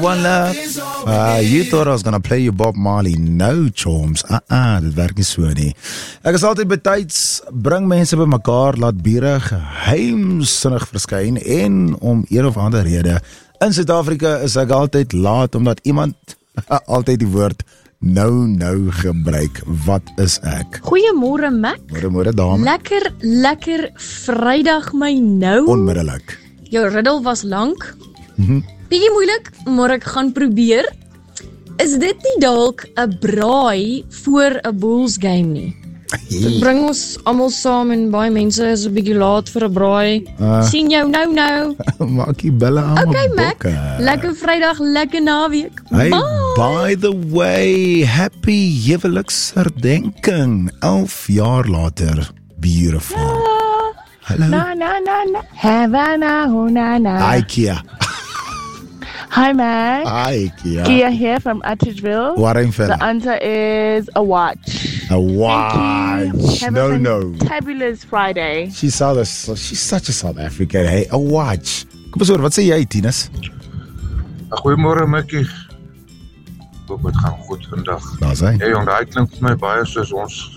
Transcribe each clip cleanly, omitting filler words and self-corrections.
One love. You thought I was gonna play you Bob Marley. No, chorms. Dit werk nie so nie. Ek is altyd betyds, bring mense by mekaar, laat bure geheimsinnig verskyn en om een of ander rede. In Suid-Afrika is ek altyd laat, omdat iemand altyd die woord nou gebruik. Wat is ek? Goeiemôre, Mac. Môre dame. Lekker Vrydag my nou. Onmiddellik. Jou riddel was lank. Bietjie moeilik, maar ek gaan probeer. Is dit nie dalk 'n braai voor 'n Bulls game nie? Dit bring ons almal saam en baie mense is 'n bietjie laat vir 'n braai. Sien jou nou. Maak die belle aan Okay, my Mac. bokke. Lekker Vrydag, lekker naweek. Hey, Bye. by the way, happy huweliksherdenking. 11 jaar later. Beautiful. Hallo. Na. Havana, na. Hi, Kia. Hi, Mac. Hi, Kia. Kia here from Atteridgeville. Warren fella. The answer is a watch. A watch. Have No. a fabulous Friday. She's such a South African. Hey, a watch. Kom eens hoor, wat sê jy, Tinus? Goeiemôre, Mikkie. Hoop dit gaan goed vandag. Daar sê. Ja, jong, daai klink vir my baie soos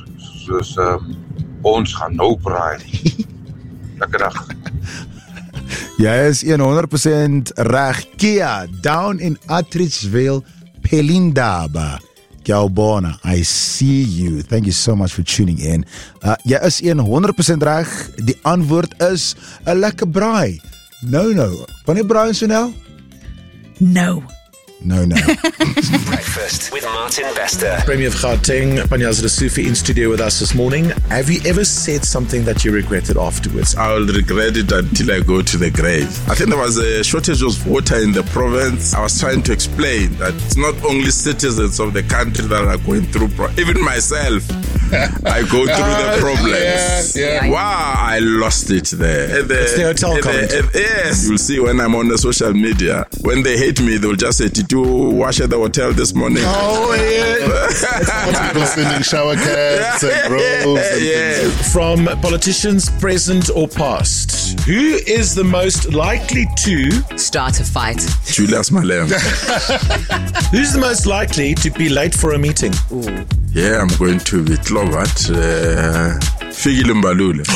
ons gaan nou braai. Lekker dag. Jy is 100% reg. Kia, down in Atteridgeville, Pelindaba. Gaubona, I see you. Thank you so much for tuning in. Jy is 100% reg. Die antwoord is 'n lekker braai. No. Wanneer braai ons so nou? No. No. Breakfast with Martin Bester. Premier of Gauteng, Panyaza Sufi in studio with us this morning. Have you ever said something that you regretted afterwards? I will regret it until I go to the grave. I think there was a shortage of water in the province. I was trying to explain that it's not only citizens of the country that are going through, even myself, I go through the problems. Yeah. Wow, I lost it there. It's the hotel comment. Yes, you'll see when I'm on the social media. When they hate me, they'll just say, "Did you wash at the hotel this morning?" Oh, yeah. People sending shower caps and robes. Yeah. From politicians, present or past, who is the most likely to... Start a fight. Julius Malem. Who's the most likely to be late for a meeting? Yeah, I'm going to be Tlovat. Figile Mbalule.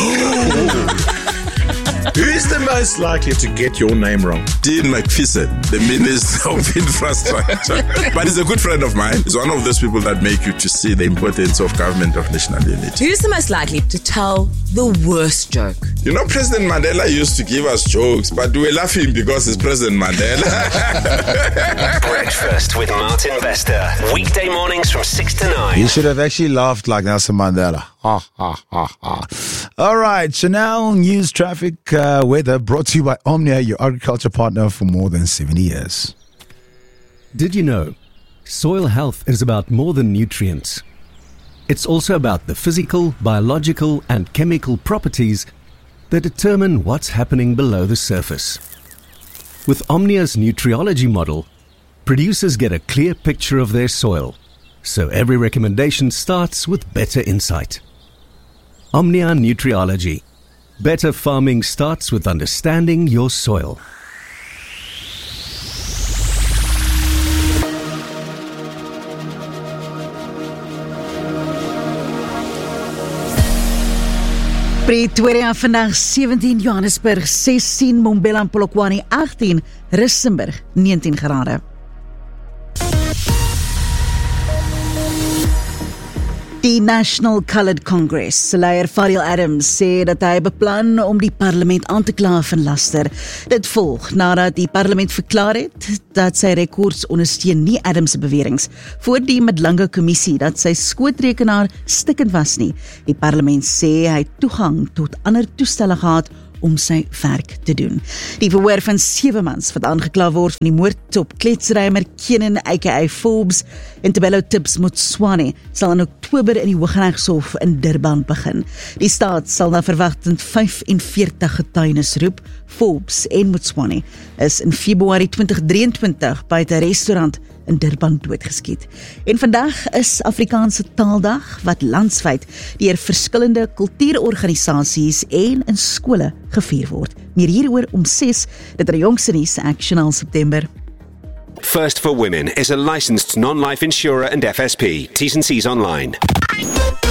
Who's the most likely to get your name wrong? Dean McPherson, the Minister of Infrastructure. But he's a good friend of mine. He's one of those people that make you to see the importance of government of national unity. Who's the most likely to tell the worst joke? You know, President Mandela used to give us jokes, but we were laughing because it's President Mandela. Breakfast with Martin Bester. Weekday mornings from 6 to 9. You should have actually laughed like Nelson Mandela. Ha. All right, so now news, traffic, weather brought to you by Omnia, your agriculture partner for more than 70 years. Did you know soil health is about more than nutrients? It's also about the physical, biological, and chemical properties that determine what's happening below the surface. With Omnia's Nutriology model, producers get a clear picture of their soil, so every recommendation starts with better insight. Omnia Nutriology. Better farming starts with understanding your soil. Pretoria vandag 17, Johannesburg 16, Mbombela en Polokwane 18, Rustenburg 19 grade. Die National Coloured Congress se leier Fadil Adams sê dat hy beplan om die parlement aan te kla van laster. Dit volg nadat die parlement verklaar het dat sy rekords ondersteun nie Adams se beweringe voor die Madlanga kommissie dat sy skootrekenaar stikkend was nie. Die parlement sê hy het toegang tot ander toestelle gehad om sy werk te doen. Die verhoor van 7 mans wat aangekla word van die moord op kletsrymer Kenan aka Forbes en Ntebelo Tips Motswane sal in Oktober in die Hooggeregshof in Durban begin. Die staat sal na verwagtend 45 getuienis roep. Forbes en Motswane is in Februarie 2023 by 'n restaurant in Durban doodgeskiet. En vandag is Afrikaanse Taaldag wat landwyd deur verskillende kultuurorganisasies en in skole gevier word. Meer hieroor om 6, dit is die jongste nuus, Action al September. First for Women is a licensed non-life insurer and FSP. T's and C's online.